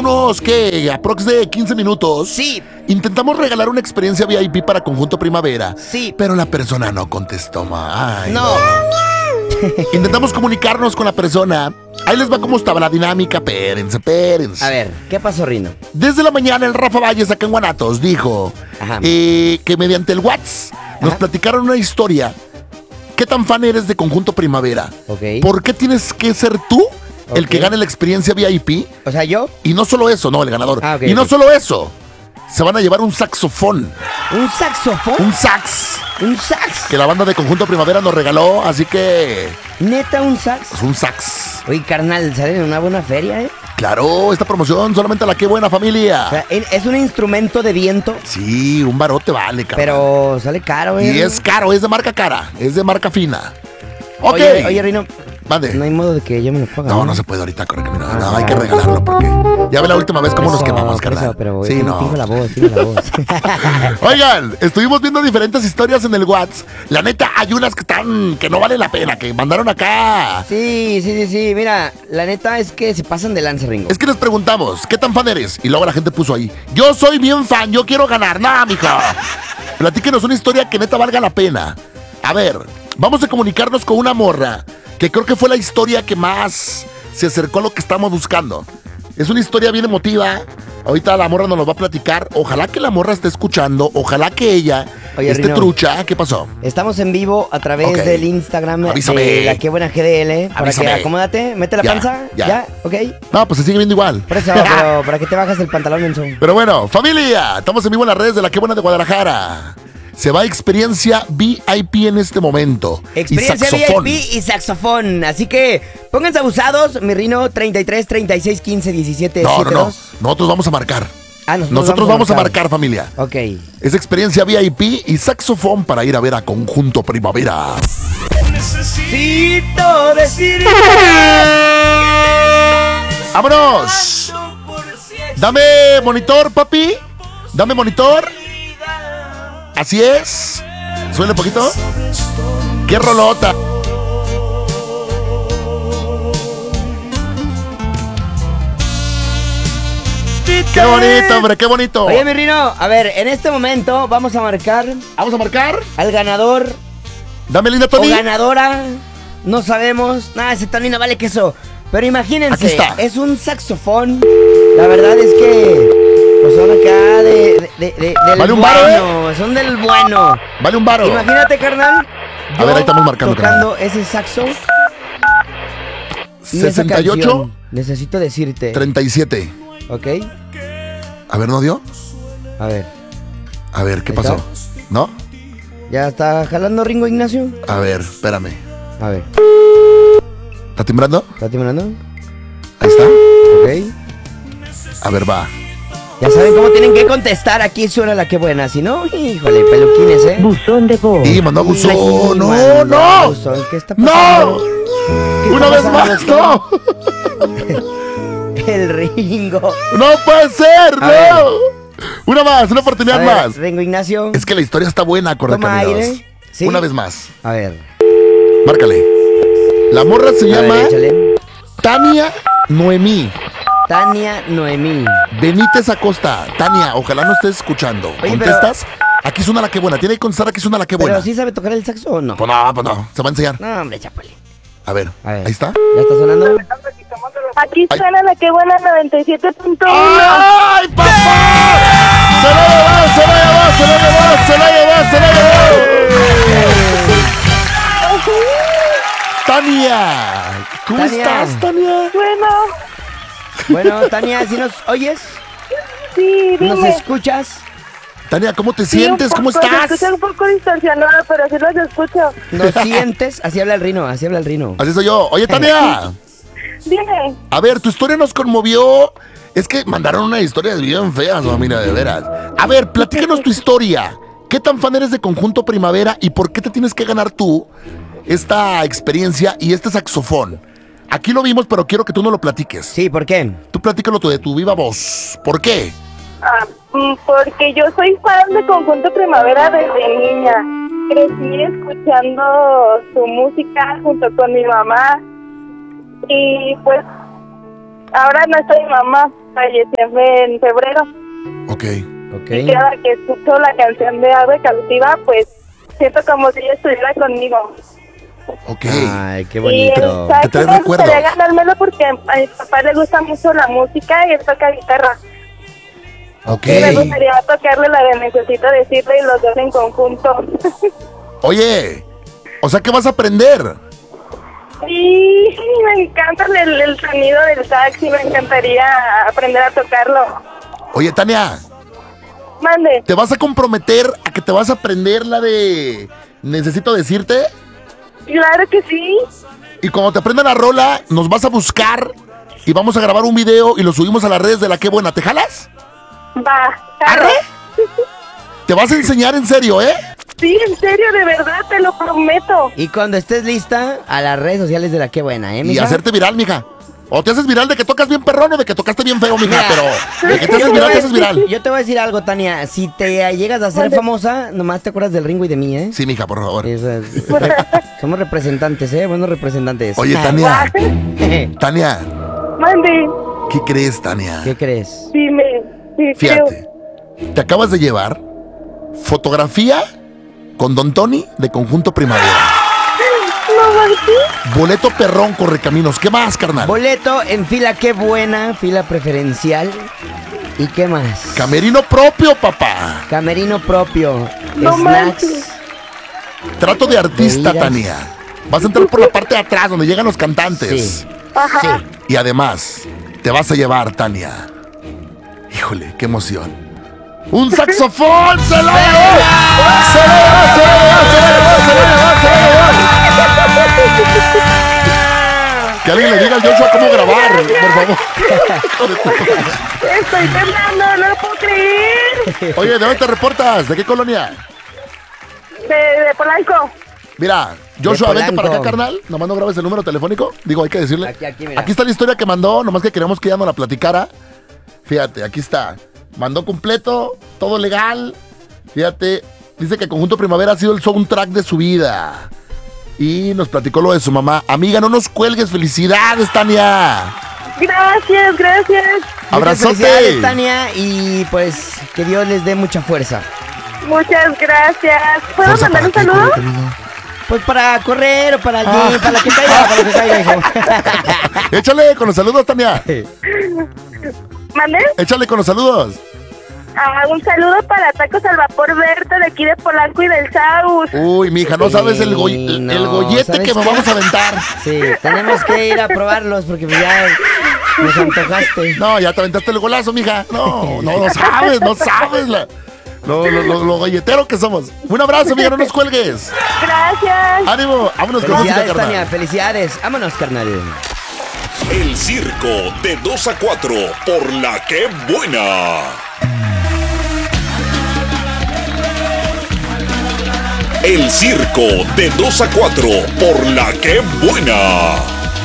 unos, ¿qué? Aprox de 15 minutos. Sí. Intentamos regalar una experiencia VIP para Conjunto Primavera. Sí. Pero la persona no contestó, ay, No. Intentamos comunicarnos con la persona. Ahí les va cómo estaba la dinámica. Espérense. A ver, ¿qué pasó, Rino? Desde la mañana el Rafa Valles acá en Guanatos dijo que mediante el WhatsApp nos platicaron una historia. ¿Qué tan fan eres de Conjunto Primavera? Ok. ¿Por qué tienes que ser tú el que gane la experiencia VIP? O sea, ¿yo? Y no solo eso, no, el ganador. Ah, ok, y no ok. solo eso. Se van a llevar un saxofón. ¿Un saxofón? Un sax. ¿Un sax? Que la banda de Conjunto Primavera nos regaló, así que... ¿Neta un sax? Es un sax. Oye, carnal, sale en una buena feria, ¿eh? Claro, esta promoción solamente a la Qué Buena Familia. O sea, es un instrumento de viento. Sí, un barote vale, cabrón. Pero sale caro, ¿eh? Y es caro, es de marca cara, es de marca fina. Ok. Oye, Rino. Mande. No hay modo de que yo me lo ponga. No se puede ahorita, corre camino. No, hay que regalarlo porque ya ve la última vez cómo nos quemamos, carnal. Pero sí, no. Fijo la voz. Oigan, estuvimos viendo diferentes historias en el WhatsApp. La neta, hay unas que no valen la pena, que mandaron acá. Sí. Mira, la neta es que se pasan de lanza, Ringo. Es que les preguntamos, ¿qué tan fan eres? Y luego la gente puso ahí, yo soy bien fan, yo quiero ganar. Nada, mija. Platíquenos una historia que neta valga la pena. A ver, vamos a comunicarnos con una morra que creo que fue la historia que más se acercó a lo que estamos buscando. Es una historia bien emotiva. Ahorita la morra nos lo va a platicar. Ojalá que la morra esté escuchando. Ojalá que ella esté Rino, trucha. ¿Qué pasó? Estamos en vivo a través del Instagram Avísame. de la Qué Buena GDL. Para Avísame. que acomódate, mete la panza. Ya, ok. No, pues se sigue viendo igual. Por eso, pero para que te bajas el pantalón, menso. Pero bueno, familia, estamos en vivo en las redes de la Qué Buena de Guadalajara. Se va a experiencia VIP en este momento. Experiencia VIP y saxofón. Así que pónganse abusados, mi Rino, 33 36 15 17 No. 72. Nosotros vamos a marcar. Ah, Nosotros vamos a marcar, familia. Ok. Es experiencia VIP y saxofón para ir a ver a Conjunto Primavera. Necesito decir. ¡Vámonos! Dame monitor, papi. Dame monitor. Así es. Suele un poquito. ¡Qué rolota! ¡Qué bonito, hombre! ¡Qué bonito! Oye, mi Rino, a ver, en este momento vamos a marcar. ¿Vamos a marcar? Al ganador. Dame linda, Tony. O ganadora. No sabemos. Nada, ese Tony no vale queso. Pero imagínense. Aquí está. Es un saxofón. La verdad es que. Pues son acá del vale un bueno. varo, Son del bueno. Vale un varo. Imagínate, carnal. A ver, ahí estamos marcando, tocando ese saxo. Y esa 68. canción, necesito decirte. 37. ¿Ok? A ver, ¿no dio? A ver. A ver, ¿qué ¿Ahí pasó? está? ¿No? ¿Ya está jalando Ringo Ignacio? A ver, espérame. A ver. ¿Está timbrando? ¿Está timbrando? Ahí está. Ok. A ver, va. Ya saben cómo tienen que contestar. Aquí suena la que buena. Si no, híjole, peluquines, ¿eh? Buzón de voz. Y mandó buzón. Aquí No, mandó no. buzón. ¿Qué está pasando? ¡No! ¡Una vez más, no! El Ringo. ¡No puede ser! A ¡No! ver. Una más, una oportunidad A ver, más. Ringo Ignacio. Es que la historia está buena, Toma Correcaminos. aire. ¿Sí? Una vez más. A ver. Márcale. La morra se A ver, llama échale. Tania Noemí Tania Noemí. Benítez Acosta. Tania, ojalá no estés escuchando. Oye, ¿Contestas? Aquí suena la que buena. Tiene que contestar aquí suena la que buena. ¿Pero sí sabe tocar el saxo o no? Pues no. Se va a enseñar. No, hombre, chapole. A ver. Ahí está. ¿Ya está sonando? Aquí suena la que buena 97.1. ¡Ay, papá! ¡Se lo llevó, se lo llevó, se lo llevó, se lo llevó, se lo llevó! Tania, ¿cómo Tania. estás, Tania? Bueno, Tania, ¿sí nos oyes? Sí, dime. ¿Nos escuchas? Tania, ¿cómo te Sí, sientes? ¿Cómo Se estás? escucha un poco distorsionado, pero sí los escucho. ¿Nos sientes? Así habla el Rino, así habla el Rino. Así soy yo. Oye, Tania. Dime. A ver, tu historia nos conmovió. Es que mandaron una historia bien fea, no, mira, de veras. A ver, platícanos tu historia. ¿Qué tan fan eres de Conjunto Primavera y por qué te tienes que ganar tú esta experiencia y este saxofón? Aquí lo vimos, pero quiero que tú no lo platiques. Sí, ¿por qué? Tú platícalo tú de tu viva voz. ¿Por qué? Porque yo soy fan de Conjunto Primavera desde niña. Crecí escuchando su música junto con mi mamá. Y pues, ahora no estoy mamá, falleció en febrero. Ok. Ok. Y cada que escucho la canción de Ave Cautiva, pues siento como si ella estuviera conmigo. Ok. Ay, qué Y bonito. Te trae me recuerdos. gustaría ganármelo porque a mi papá le gusta mucho la música y él toca guitarra. Ok. Y me gustaría tocarle la de Necesito Decirle y los dos en conjunto. Oye, o sea que vas a aprender. Y me encanta el sonido del sax y me encantaría aprender a tocarlo. Oye, Tania, Mande. ¿te vas a comprometer a que te vas a aprender la de Necesito Decirte? Claro que sí. Y cuando te aprenda la rola, nos vas a buscar y vamos a grabar un video y lo subimos a las redes de La Qué Buena. ¿Te jalas? Va. Claro. Te vas a enseñar en serio, ¿eh? Sí, en serio, de verdad, te lo prometo. Y cuando estés lista, a las redes sociales de La Qué Buena, ¿eh, Y mija? hacerte viral, mija. O te haces viral de que tocas bien perrón o de que tocaste bien feo, mija. Mira, Pero de que te yo haces te viral, voy te a- haces viral. Yo te voy a decir algo, Tania. Si te llegas a ser Mande. famosa, nomás te acuerdas del Ringo y de mí, ¿eh? Sí, mija, por favor. Somos representantes, ¿eh? Buenos representantes. Oye, Tania, Tania, Mande. ¿qué crees, Tania? ¿Qué crees? Dime. Sí, Fíjate, te acabas de llevar fotografía con Don Tony de Conjunto Primavera. No manches. Boleto perrón, Correcaminos. ¿Qué más, carnal? Boleto en fila Qué Buena, fila preferencial. ¿Y qué más? Camerino propio, papá. Camerino propio. No Snacks. manches. Trato de artista, Bebidas. Tania. Vas a entrar por la parte de atrás donde llegan los cantantes. Sí. Ajá. Sí. Y además, te vas a llevar, Tania. Híjole, qué emoción. ¡Un saxofón! ¡Se lo llevó! ¡Se lo llevó! ¡Se lo llevó! ¡Se lo llevó! ¡Se lo llevó! ¡Se lo llevó! Que alguien le diga al Joshua cómo grabar, por favor. Estoy temblando, no lo puedo creer. Oye, ¿de dónde te reportas? ¿De qué colonia? De Polanco. Mira, Joshua, De vente para acá, Polanco. carnal. Nomás no grabes el número telefónico. Digo, hay que decirle. Aquí, mira. Aquí está la historia que mandó, nomás que queríamos que ella nos la platicara. Fíjate, aquí está. Mandó completo, todo legal. Fíjate, dice que Conjunto Primavera ha sido el soundtrack de su vida. Y nos platicó lo de su mamá. Amiga, no nos cuelgues. ¡Felicidades, Tania! Gracias, gracias. Muchas ¡Abrazote! felicidades, Tania, y pues que Dios les dé mucha fuerza. Muchas gracias. ¿Puedo Fuerza mandar un para qué, saludo? Correcamino. Pues para correr o para allí, para que caiga, para que caiga, hijo. Échale con los saludos, Tania. ¿Mande? Échale con los saludos. Un saludo para Tacos al Vapor Berta de aquí de Polanco y del Saus. Uy, mija, no sabes el, Sí, el no, gollete ¿sabes que me qué? vamos a aventar. Sí, tenemos que ir a probarlos porque pues ya nos antojaste. No, ya te aventaste el golazo, mija. No sabes, no sabes lo galletero que somos. Un abrazo, amiga, no nos cuelgues. Gracias. Ánimo, vámonos con música, Felicidades, carnal. Tania, felicidades. Vámonos, carnal. El circo de 2 a 4 por La Qué Buena. El circo de 2 a 4 por La Qué Buena.